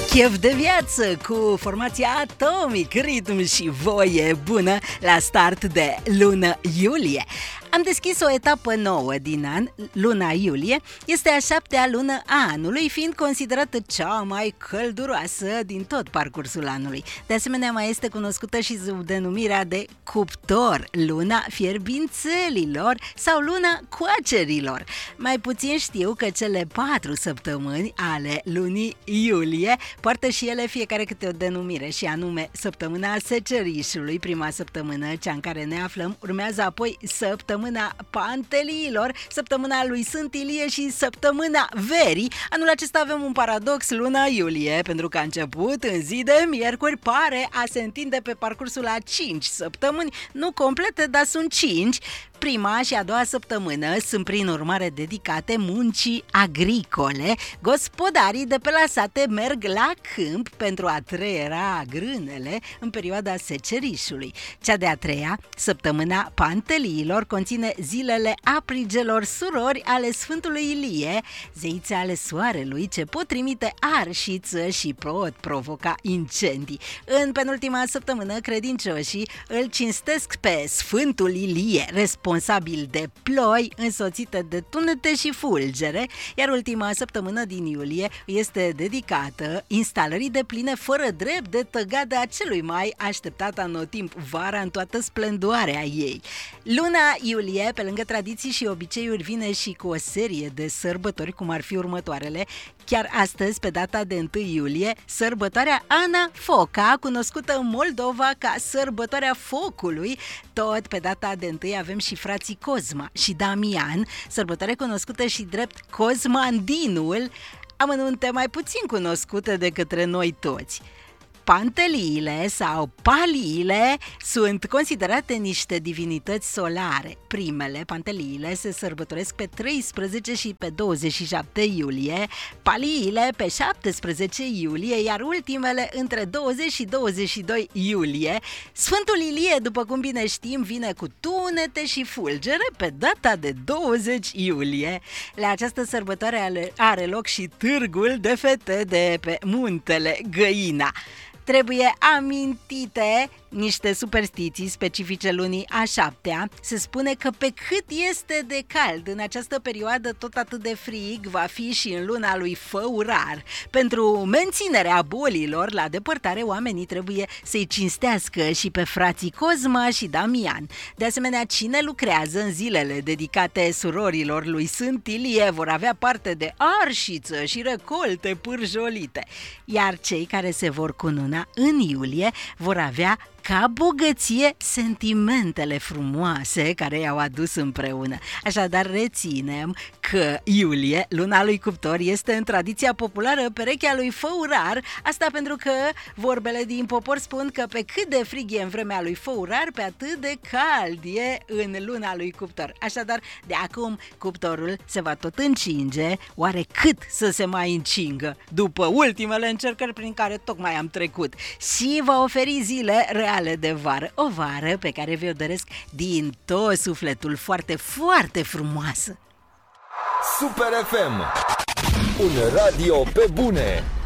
Chef de viață cu formația Atomic, ritm și voie bună la start de lună iulie. Am deschis o etapă nouă din an, luna iulie. Este a 7-a lună a anului, fiind considerată cea mai călduroasă din tot parcursul anului. De asemenea, mai este cunoscută și sub denumirea de cuptor, luna fierbințelilor sau luna coacerilor. Mai puțin știu că cele 4 săptămâni ale lunii iulie poartă și ele fiecare câte o denumire, și anume săptămâna secerișului, prima săptămână, cea în care ne aflăm, urmează apoi săptămâna Panteliilor, săptămâna lui Sfânt Ilie și săptămâna verii. Anul acesta avem un paradox, luna iulie, pentru că a început în zi de miercuri, pare a se întinde pe parcursul a 5 săptămâni, nu complete, dar sunt 5. Prima și a doua săptămână sunt prin urmare dedicate muncii agricole. Gospodarii de pe la sate merg la câmp pentru a treiera grânele în perioada secerișului. Cea de-a treia, săptămâna Panteliilor, conține zilele aprigelor surori ale Sfântului Ilie, zeițe ale soarelui ce pot trimite arșiță și pot provoca incendii. În penultima săptămână, credincioșii îl cinstesc pe Sfântul Ilie, responsabil de ploi însoțite de tunete și fulgere, iar ultima săptămână din iulie este dedicată instalării de pline fără drept de tăgada celui mai așteptat anotimp, vara în toată splendoarea ei. Luna iulie, pe lângă tradiții și obiceiuri, vine și cu o serie de sărbători, cum ar fi următoarele. Chiar astăzi, pe data de 1 iulie, sărbătoarea Ana Foca, cunoscută în Moldova ca sărbătoarea focului. Tot pe data de 1 avem și frații Cosma și Damian, sărbătoare cunoscută și drept Cosmandinul, amănunte mai puțin cunoscute de către noi toți. Panteliile sau paliile sunt considerate niște divinități solare. Primele, panteliile, se sărbătoresc pe 13 și pe 27 iulie, paliile pe 17 iulie, iar ultimele între 20 și 22 iulie. Sfântul Ilie, după cum bine știm, vine cu tunete și fulgere pe data de 20 iulie. La această sărbătoare are loc și târgul de fete de pe muntele Găina. Trebuie amintite niște superstiții specifice lunii a 7-a. Se spune că pe cât este de cald în această perioadă, tot atât de frig va fi și în luna lui Făurar. Pentru menținerea bolilor la depărtare, oamenii trebuie să-i cinstească și pe frații Cosma și Damian. De asemenea, cine lucrează în zilele dedicate surorilor lui Sfânt Ilie vor avea parte de arșiță și recolte pârjolite. Iar cei care se vor cununa în iulie vor avea ca bogăție sentimentele frumoase care i-au adus împreună. Așadar, reținem că iulie, luna lui cuptor, este în tradiția populară perechea lui Făurar. Asta pentru că vorbele din popor spun că pe cât de frig e în vremea lui Făurar, pe atât de cald e în luna lui cuptor. Așadar, de acum cuptorul se va tot încinge, oare cât să se mai încingă după ultimele încercări prin care tocmai am trecut, și va oferi zile reale de vară, o vară pe care vi-o doresc din tot sufletul, foarte, foarte frumoasă. Super FM, un radio pe bune.